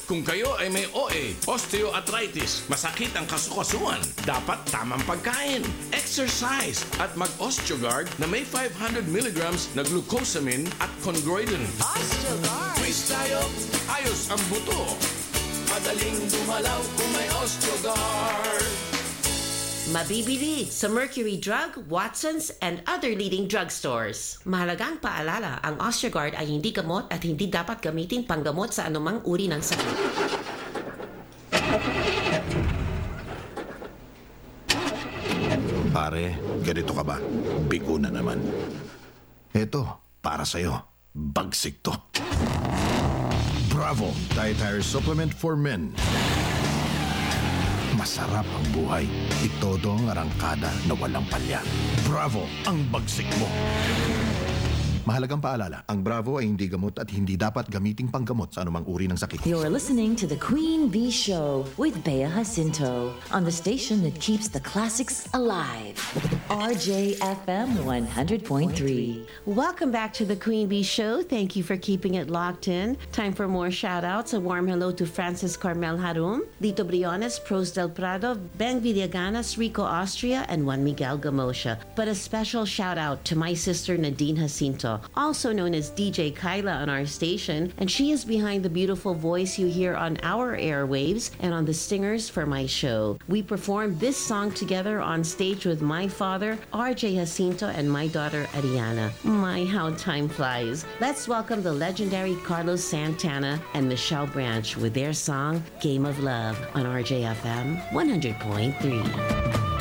Kung kayo ay may OA, osteoarthritis, masakit ang kasukasuan, dapat tamang pagkain, exercise, at mag-Osteogard na may 500 milligrams na glucosamine at chondroitin. Osteogard! Twist tayo, ayos ang buto. Madaling dumalaw kung may Osteogard. Mabibili sa Mercury Drug, Watson's, and other leading drugstores. Mahalagang paalala, ang Osteogard ay hindi gamot at hindi dapat gamitin panggamot sa anumang uri ng sakit. Pare, ganito ka ba? Bigo na naman. Eto, para sa'yo. Bagsik to. Bravo! Dietary Supplement for Men. Masarap ang buhay. Itodo ang arangkada na walang palya. Bravo! Ang bagsik mo. Mahalagang paalala, ang Bravo ay hindi gamot at hindi dapat gamiting panggamot sa anumang uri ng sakit. You're listening to The Queen Bee Show with Bea Jacinto on the station that keeps the classics alive. RJFM 100.3. Welcome back to the Queen Bee Show. Thank you for keeping it locked in. Time for more shout-outs. A warm hello to Francis Carmel Harum, Lito Briones, Pros del Prado, Beng Villaganas, Rico Austria, and Juan Miguel Gamosha. But a special shout-out to my sister Nadine Jacinto, also known as DJ Kyla on our station, and she is behind the beautiful voice you hear on our airwaves and on the stingers for my show. We performed this song together on stage with my father, RJ Jacinto, and my daughter, Ariana. My, how time flies. Let's welcome the legendary Carlos Santana and Michelle Branch with their song, Game of Love, on RJFM 100.3.